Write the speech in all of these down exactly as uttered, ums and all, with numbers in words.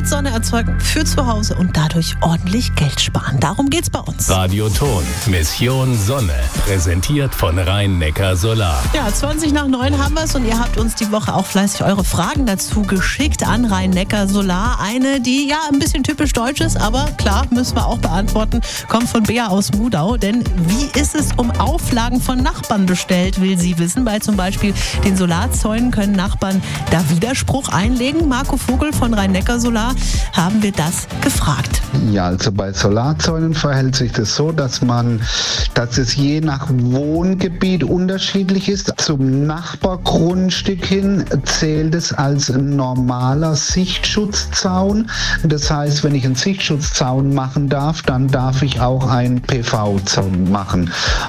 mit Sonne erzeugen für zu Hause und dadurch ordentlich Geld sparen. Darum geht's bei uns. Radioton, Mission Sonne, präsentiert von Rhein-Neckar Solar. Ja, zwanzig nach neun haben wir es und ihr habt uns die Woche auch fleißig eure Fragen dazu geschickt an Rhein-Neckar Solar. Eine, die ja ein bisschen typisch deutsch ist, aber klar, müssen wir auch beantworten, kommt von Bea aus Mudau. Denn wie ist es um Auflagen von Nachbarn bestellt, will sie wissen. Bei zum Beispiel den Solarzäunen können Nachbarn da Widerspruch einlegen. Marco Vogel von Rhein-Neckar Solar haben wir das gefragt. Ja, also bei Solarzäunen verhält sich das so, dass man, dass es je nach Wohngebiet unterschiedlich ist. Zum Nachbargrundstück hin zählt es als normaler Sichtschutzzaun. Das heißt, wenn ich einen Sichtschutzzaun machen darf, dann darf ich auch einen P V-Zaun machen.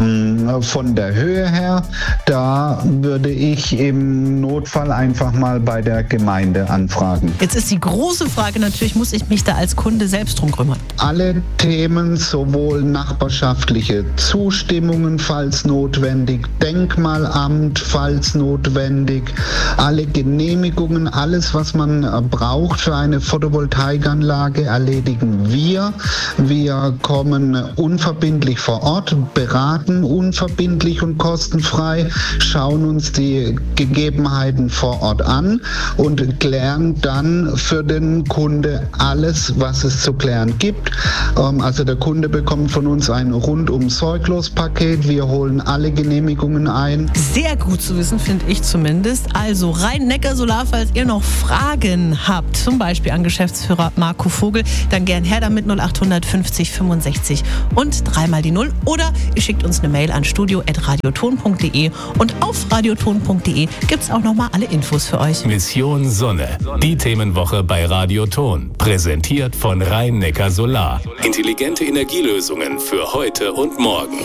Von der Höhe her, da würde ich im Notfall einfach mal bei der Gemeinde anfragen. Jetzt ist die große Frage natürlich, muss ich mich da als Kunde selbst drum kümmern? Alle Themen, sowohl nachbarschaftliche Zustimmungen, falls notwendig, Denkmalamt, falls notwendig, alle Genehmigungen, alles, was man braucht für eine Photovoltaikanlage, erledigen wir. Wir kommen unverbindlich vor Ort, beraten unverbindlich und kostenfrei, schauen uns die Gegebenheiten vor Ort an und klären dann für den Kunde alles, was es zu klären gibt. Also der Kunde bekommt von uns ein rundum sorglos Paket. Wir holen alle Genehmigungen ein. Sehr gut zu wissen, finde ich zumindest. Also Rhein-Neckar Solar, falls ihr noch Fragen habt, zum Beispiel an Geschäftsführer Marco Vogel, dann gern her damit null acht fünfzig fünfundsechzig und dreimal die Null. Oder ihr schickt uns eine Mail an studio at radioton punkt de und auf radioton punkt de gibt es auch nochmal alle Infos für euch. Mission Sonne, die Themenwoche bei Radioton, präsentiert von Rhein-Neckar Solar. Intelligente Energielösungen für heute und morgen.